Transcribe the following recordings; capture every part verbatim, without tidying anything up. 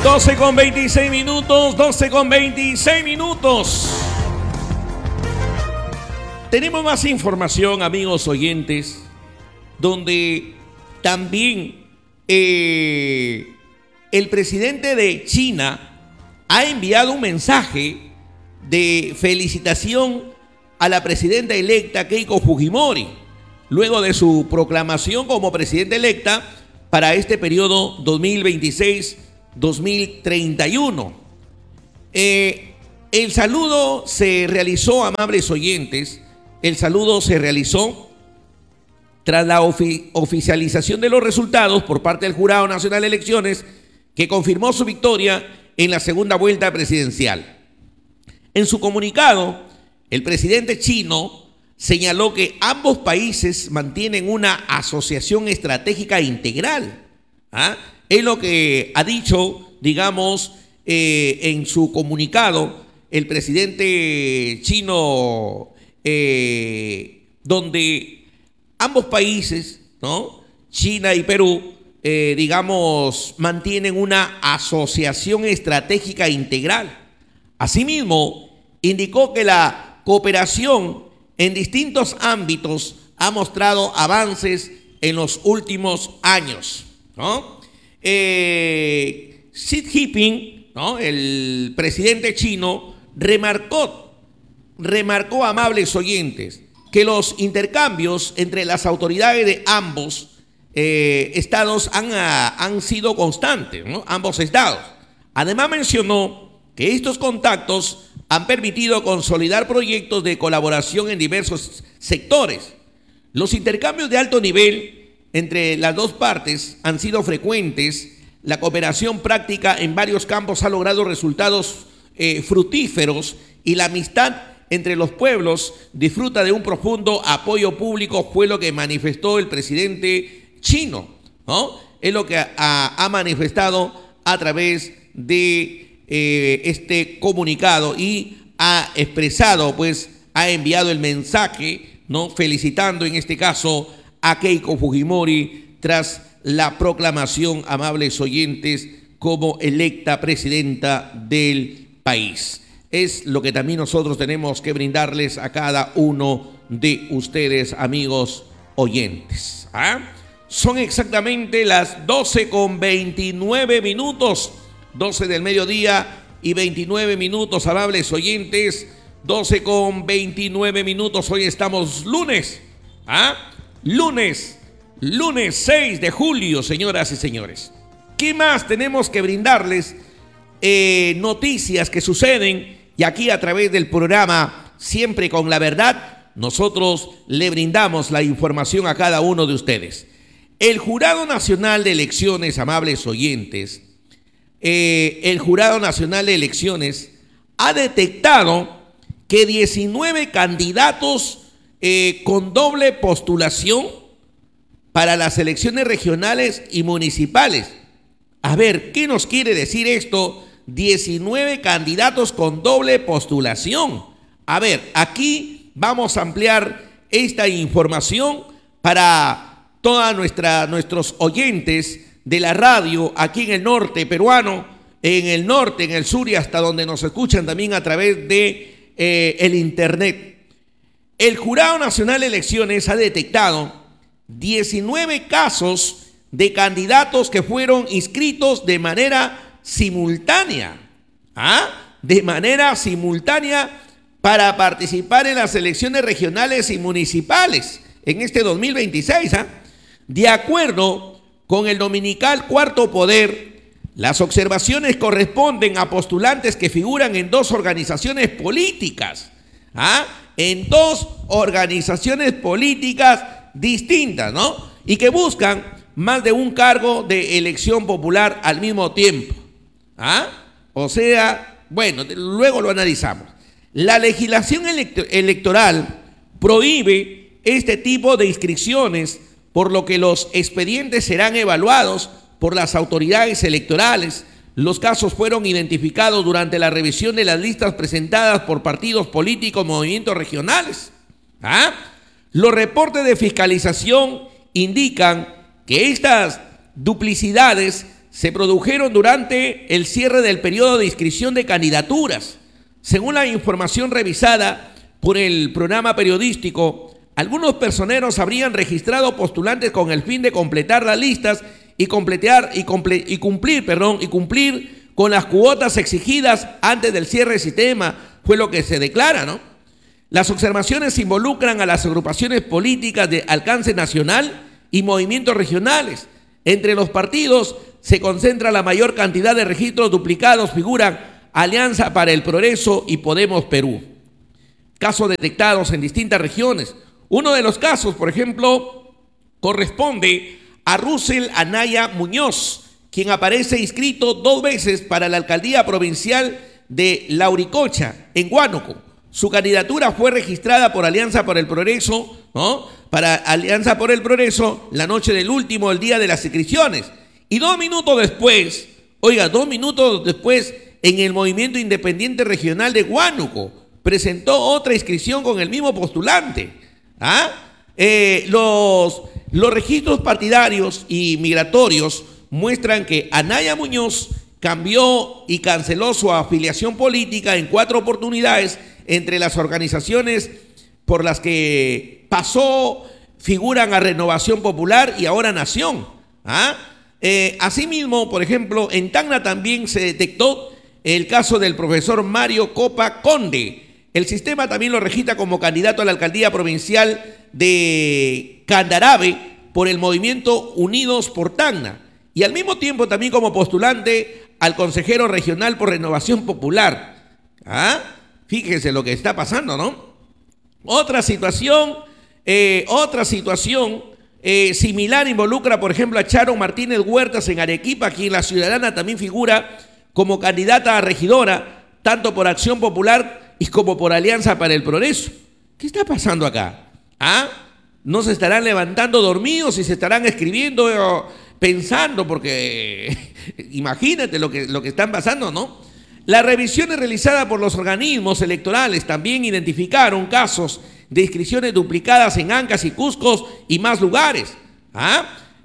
doce con veintiséis minutos, doce con veintiséis minutos. Tenemos más información, amigos oyentes, donde también eh, el presidente de China ha enviado un mensaje de felicitación a la presidenta electa Keiko Fujimori, luego de su proclamación como presidenta electa para este periodo dos mil veintiséis a dos mil treinta y uno. Eh, el saludo se realizó, amables oyentes, el saludo se realizó tras la ofi- oficialización de los resultados por parte del Jurado Nacional de Elecciones, que confirmó su victoria en la segunda vuelta presidencial. En su comunicado, el presidente chino señaló que ambos países mantienen una asociación estratégica integral. ¿Ah? Es lo que ha dicho, digamos, eh, en su comunicado el presidente chino, eh, donde ambos países, ¿no?, China y Perú, eh, digamos, mantienen una asociación estratégica integral. Asimismo, indicó que la cooperación en distintos ámbitos ha mostrado avances en los últimos años, ¿no? Eh, Xi Jinping, ¿no?, el presidente chino, remarcó, remarcó, amables oyentes, que los intercambios entre las autoridades de ambos eh, estados han, han sido constantes, ¿no?, ambos estados. Además mencionó que estos contactos han permitido consolidar proyectos de colaboración en diversos sectores. Los intercambios de alto nivel entre las dos partes han sido frecuentes. La cooperación práctica en varios campos ha logrado resultados eh, fructíferos, y la amistad entre los pueblos disfruta de un profundo apoyo público, fue lo que manifestó el presidente chino, ¿no? Es lo que ha, ha manifestado a través de eh, este comunicado, y ha expresado, pues, ha enviado el mensaje, ¿no?, felicitando en este caso a Keiko Fujimori tras la proclamación, amables oyentes, como electa presidenta del país. Es lo que también nosotros tenemos que brindarles a cada uno de ustedes, amigos oyentes. ¿Ah? Son exactamente las doce con veintinueve minutos, doce del mediodía y veintinueve minutos, amables oyentes, doce con veintinueve minutos. Hoy estamos lunes, ¿ah? Lunes, lunes seis de julio, señoras y señores. ¿Qué más tenemos que brindarles? Eh, noticias que suceden, y aquí a través del programa Siempre con la Verdad, nosotros le brindamos la información a cada uno de ustedes. El Jurado Nacional de Elecciones, amables oyentes, eh, el Jurado Nacional de Elecciones ha detectado que diecinueve candidatos eh, con doble postulación para las elecciones regionales y municipales. A ver, ¿qué nos quiere decir esto? diecinueve candidatos con doble postulación. A ver, aquí vamos a ampliar esta información para todos nuestros oyentes de la radio aquí en el norte peruano, en el norte, en el sur y hasta donde nos escuchan también a través de eh, el internet. El Jurado Nacional de Elecciones ha detectado diecinueve casos de candidatos que fueron inscritos de manera simultánea, ¿ah? de manera simultánea para participar en las elecciones regionales y municipales en este dos mil veintiséis. ¿ah? De acuerdo con el dominical Cuarto Poder, las observaciones corresponden a postulantes que figuran en dos organizaciones políticas, ¿ah? en dos organizaciones políticas distintas, ¿no? Y que buscan más de un cargo de elección popular al mismo tiempo. ¿Ah? O sea, bueno, luego lo analizamos. La legislación elect- electoral prohíbe este tipo de inscripciones, por lo que los expedientes serán evaluados por las autoridades electorales. Los casos fueron identificados durante la revisión de las listas presentadas por partidos políticos, movimientos regionales. ¿Ah? Los reportes de fiscalización indican que estas duplicidades se produjeron durante el cierre del periodo de inscripción de candidaturas. Según la información revisada por el programa periodístico, algunos personeros habrían registrado postulantes con el fin de completar las listas y, completar, y, comple, y cumplir, perdón, y cumplir con las cuotas exigidas antes del cierre del sistema, fue lo que se declara, ¿no? Las observaciones involucran a las agrupaciones políticas de alcance nacional y movimientos regionales. Entre los partidos se concentra la mayor cantidad de registros duplicados, figuran Alianza para el Progreso y Podemos Perú. Casos detectados en distintas regiones. Uno de los casos, por ejemplo, corresponde a Russell Anaya Muñoz, quien aparece inscrito dos veces para la alcaldía provincial de Lauricocha, en Huánuco. Su candidatura fue registrada por Alianza por el Progreso, ¿no? Para Alianza por el Progreso, la noche del último, el día de las inscripciones. Y dos minutos después, oiga, dos minutos después, en el Movimiento Independiente Regional de Huánuco, presentó otra inscripción con el mismo postulante. ¿Ah? Eh, los, los registros partidarios y migratorios muestran que Anaya Muñoz cambió y canceló su afiliación política en cuatro oportunidades. Entre las organizaciones por las que pasó figuran a Renovación Popular y ahora Nación. ¿Ah? Eh, asimismo, por ejemplo, en Tacna también se detectó el caso del profesor Mario Copa Conde. El sistema también lo registra como candidato a la alcaldía provincial de Candarave por el movimiento Unidos por Tacna. Y al mismo tiempo también como postulante al consejero regional por Renovación Popular. ¿Ah? Fíjense lo que está pasando, ¿no? Otra situación, eh, otra situación eh, similar involucra, por ejemplo, a Sharon Martínez Huertas en Arequipa, quien la ciudadana también figura como candidata a regidora, tanto por Acción Popular y como por Alianza para el Progreso. ¿Qué está pasando acá? ¿Ah? ¿No se estarán levantando dormidos y se estarán escribiendo, eh, pensando? Porque imagínate lo que, lo que están pasando, ¿no? Las revisiones realizadas por los organismos electorales también identificaron casos de inscripciones duplicadas en Ancas y Cusco y más lugares. ¿Ah?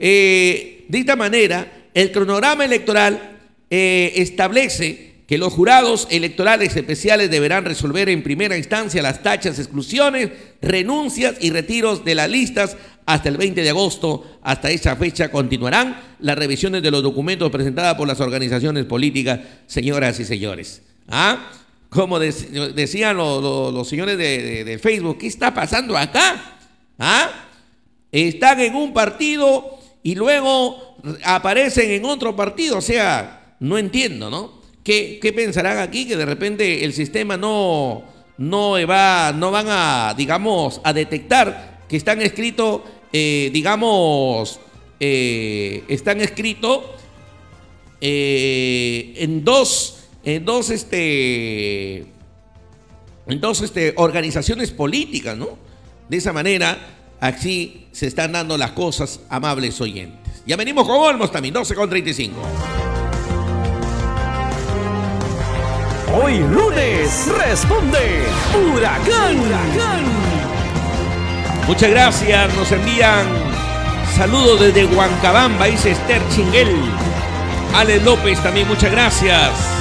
Eh, de esta manera, el cronograma electoral eh, establece que los jurados electorales especiales deberán resolver en primera instancia las tachas, exclusiones, renuncias y retiros de las listas hasta el veinte de agosto. Hasta esa fecha continuarán las revisiones de los documentos presentados por las organizaciones políticas, señoras y señores. ¿Ah? Como de, decían los, los, los señores de, de, de Facebook, ¿qué está pasando acá? ¿Ah? Están en un partido y luego aparecen en otro partido. O sea, no entiendo, ¿no? ¿Qué, qué pensarán aquí? Que de repente el sistema no, no, va, no van a, digamos, a detectar que están escritos, eh, digamos, eh, están escritos eh, en dos, en dos, este, en dos este, organizaciones políticas, ¿no? De esa manera, así se están dando las cosas, amables oyentes. Ya venimos con Olmos también, doce con treinta y cinco. Hoy lunes responde Huracán. Huracán. Muchas gracias, nos envían saludos desde Huancabamba, dice Esther Chinguel. Alex López también, muchas gracias.